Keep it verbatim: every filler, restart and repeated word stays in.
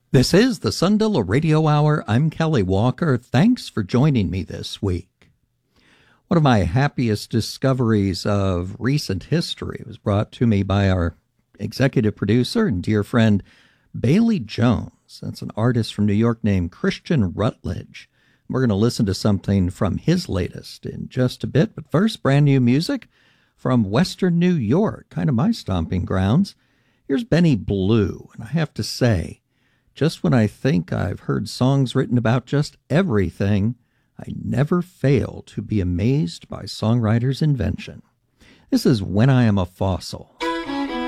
This is the Sundilla Radio Hour. I'm Kelly Walker. Thanks for joining me this week. One of my happiest discoveries of recent history was brought to me by our executive producer and dear friend, Bailey Jones. That's an artist from New York named Christian Rutledge. We're going to listen to something from his latest in just a bit. But first, brand new music from Western New York, kind of my stomping grounds. Here's Benny Blue, and I have to say, just when I think I've heard songs written about just everything, I never fail to be amazed by songwriters' invention. This is When I Am a Fossil.